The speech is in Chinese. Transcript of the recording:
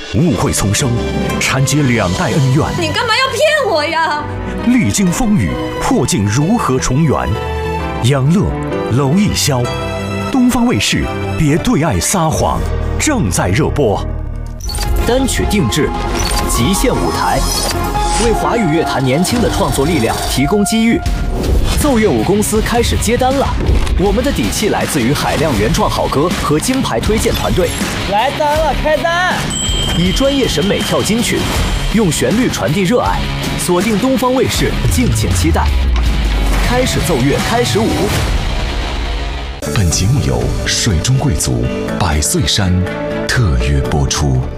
误会丛生，缠结两代恩怨。 你干嘛要骗我呀？ 历经风雨，破镜如何重圆？杨乐、娄艺潇，东方卫视《别对爱撒谎》正在热播。 单曲定制，极限舞台，为华语乐坛年轻的创作力量提供机遇。奏乐舞公司开始接单了，我们的底气来自于海量原创好歌和金牌推荐团队。 来单了，开单！ 以专业审美跳金曲，用旋律传递热爱，锁定东方卫视，敬请期待。开始奏乐，开始舞。 本节目由水中贵族百岁山特约播出。